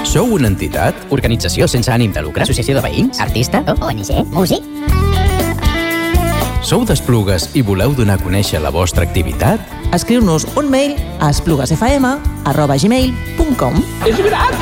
Sou una entitat? Organització sense ànim de lucre? Associació de veïns? Artista? ONG? Músic? Sou d'Esplugues i voleu donar a conèixer la vostra activitat? Escriu-nos un mail a espluguesfm@gmail.com. És veritat!